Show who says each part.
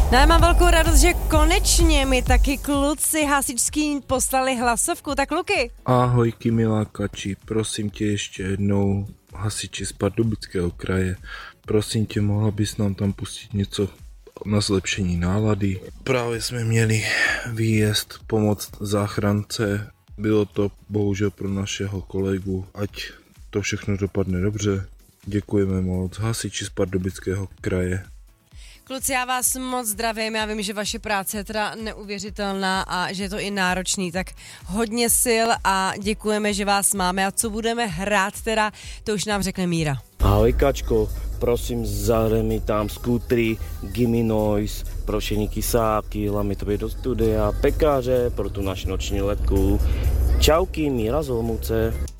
Speaker 1: No já mám velkou radost, že konečně mi taky kluci hasičský poslali hlasovku. Tak Luky.
Speaker 2: Ahojky milá Kači, prosím tě ještě jednou, hasiči z Pardubického kraje, prosím tě, mohla bys nám tam pustit něco na zlepšení nálady. Právě jsme měli výjezd pomoct záchrance, bylo to bohužel pro našeho kolegu, ať to všechno dopadne dobře. Děkujeme moc, hasiči z Pardubického kraje.
Speaker 1: Kluci, já vás moc zdravím, já vím, že vaše práce je teda neuvěřitelná a že je to i náročný, tak hodně sil a děkujeme, že vás máme a co budeme hrát teda, to už nám řekne Míra.
Speaker 3: Ahoj Kačko, prosím zahraj mi tam skútry, Gimme Noise, pro všechny kysáky, hlavně tobě do studia, pekáře pro tu naši noční letku. Čauky, Míra z Olomouce.